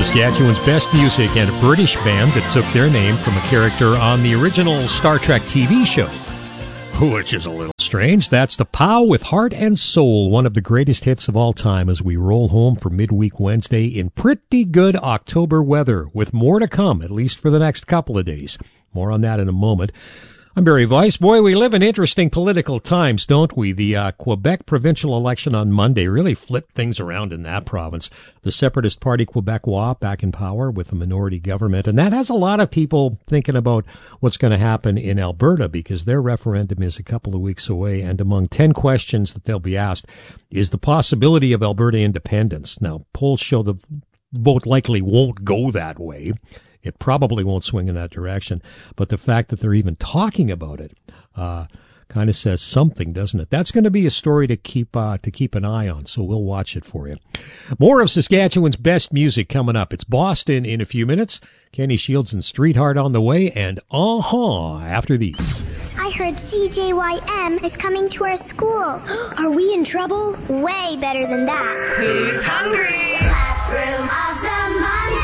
Saskatchewan's best music and a British band that took their name from a character on the original Star Trek TV show, which is a little strange. That's the POW with Heart and Soul, one of the greatest hits of all time as we roll home for midweek Wednesday in pretty good October weather, with more to come, at least for the next couple of days. More on that in a moment. I'm Barry Weiss. Boy, we live in interesting political times, don't we? The Quebec provincial election on Monday really flipped things around in that province. The Separatist Party Quebecois back in power with a minority government, and that has a lot of people thinking about what's going to happen in Alberta, because their referendum is a couple of weeks away, and among 10 questions that they'll be asked is the possibility of Alberta independence. Now, polls show the vote likely won't go that way. It probably won't swing in that direction, but the fact that they're even talking about it kind of says something, doesn't it? That's going to be a story to keep an eye on, so we'll watch it for you. More of Saskatchewan's best music coming up. It's Boston in a few minutes. Kenny Shields and Streetheart on the way, and after these. I heard CJYM is coming to our school. Are we in trouble? Way better than that. Who's hungry? Classroom of the Month.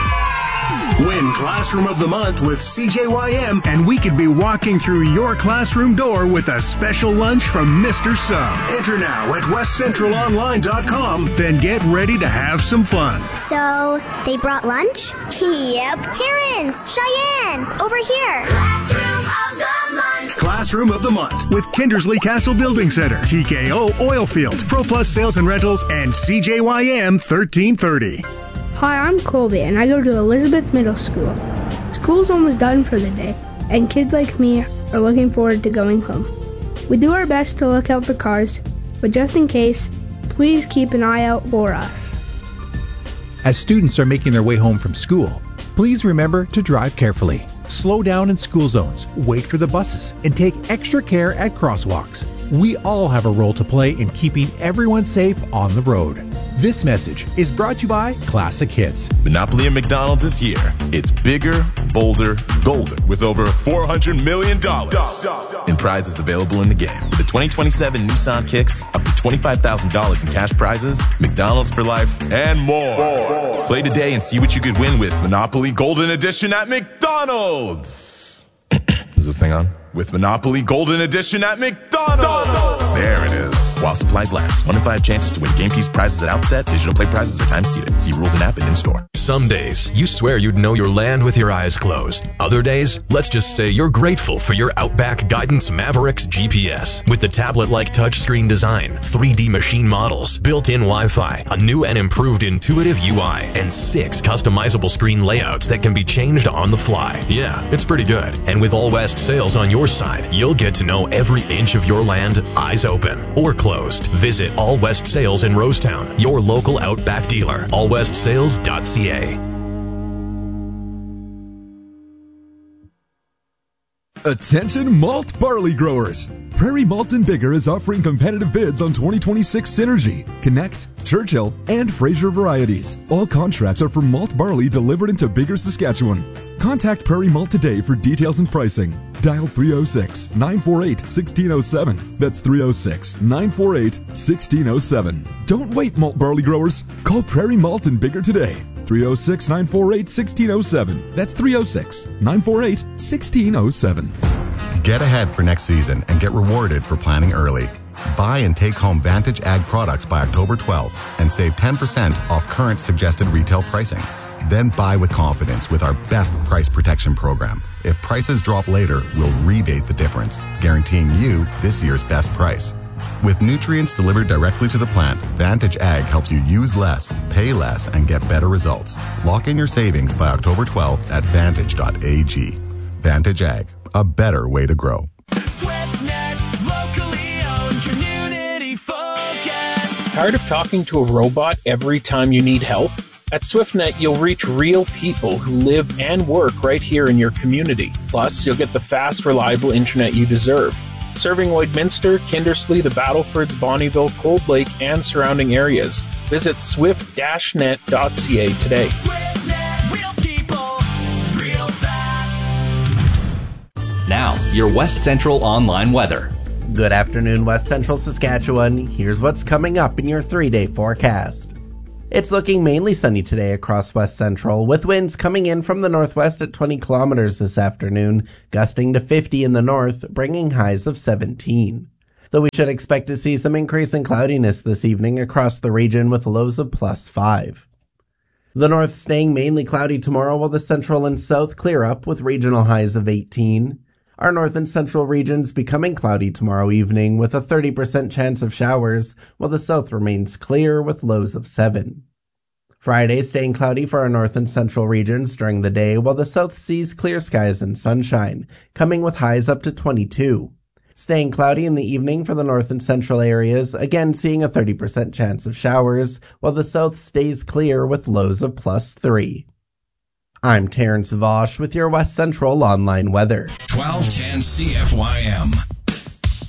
Win Classroom of the Month with CJYM, and we could be walking through your classroom door with a special lunch from Mr. Sum. Enter now at westcentralonline.com, then get ready to have some fun. So, they brought lunch? Yep. Terrence, Cheyenne, over here. Classroom of the Month. Classroom of the Month with Kindersley Castle Building Center, TKO Oilfield, ProPlus Sales and Rentals, and CJYM 1330. Hi, I'm Colby, and I go to Elizabeth Middle School. School's almost done for the day, and kids like me are looking forward to going home. We do our best to look out for cars, but just in case, please keep an eye out for us. As students are making their way home from school, please remember to drive carefully. Slow down in school zones, wait for the buses, and take extra care at crosswalks. We all have a role to play in keeping everyone safe on the road. This message is brought to you by Classic Hits. Monopoly at McDonald's is here. It's bigger, bolder, golden, with over $400 million in prizes available in the game. With the 2027 Nissan Kicks, up to $25,000 in cash prizes, McDonald's for life, and more. Play today and see what you could win with Monopoly Golden Edition at McDonald's. Is this thing on? With Monopoly Golden Edition at McDonald's. There it is. While supplies last. 1 in 5 chances to win game piece prizes at outset. Digital play prizes are time seated. See rules and app and in-store. Some days, you swear you'd know your land with your eyes closed. Other days, let's just say you're grateful for your Outback Guidance Mavericks GPS. With the tablet-like touchscreen design, 3D machine models, built-in Wi-Fi, a new and improved intuitive UI, and 6 customizable screen layouts that can be changed on the fly. Yeah, it's pretty good. And with All West Sales on your side, you'll get to know every inch of your land, eyes open or closed. Visit All West Sales in Rosetown, your local Outback dealer. allwestsales.ca. Attention malt barley growers. Prairie Malt and Bigger is offering competitive bids on 2026 Synergy, Connect, Churchill, and Fraser varieties. All contracts are for malt barley delivered into Bigger, Saskatchewan. Contact Prairie Malt today for details and pricing. Dial 306-948-1607. That's 306-948-1607. Don't wait, malt barley growers. Call Prairie Malt and Bigger today. 306-948-1607. That's 306-948-1607. Get ahead for next season and get rewarded for planning early. Buy and take home Vantage Ag products by October 12th and save 10% off current suggested retail pricing. Then buy with confidence with our best price protection program. If prices drop later, we'll rebate the difference, guaranteeing you this year's best price. With nutrients delivered directly to the plant, Vantage Ag helps you use less, pay less, and get better results. Lock in your savings by October 12th at vantage.ag. Vantage Ag, a better way to grow. SwiftNet, locally owned, community focused. Tired of talking to a robot every time you need help? At SwiftNet, you'll reach real people who live and work right here in your community. Plus, you'll get the fast, reliable internet you deserve. Serving Lloydminster, Kindersley, the Battlefords, Bonnyville, Cold Lake, and surrounding areas. Visit swift-net.ca today. SwiftNet, real people, real fast. Now, your West Central online weather. Good afternoon, West Central Saskatchewan. Here's what's coming up in your 3-day forecast. It's looking mainly sunny today across West Central, with winds coming in from the northwest at 20 kilometers this afternoon, gusting to 50 in the north, bringing highs of 17. Though we should expect to see some increase in cloudiness this evening across the region with lows of +5. The north staying mainly cloudy tomorrow, while the central and south clear up with regional highs of 18. Our north and central regions becoming cloudy tomorrow evening with a 30% chance of showers, while the south remains clear with lows of 7. Friday staying cloudy for our north and central regions during the day, while the south sees clear skies and sunshine, coming with highs up to 22. Staying cloudy in the evening for the north and central areas, again seeing a 30% chance of showers, while the south stays clear with lows of +3. I'm Terrence Vosch with your West Central Online weather. 1210 CFYM.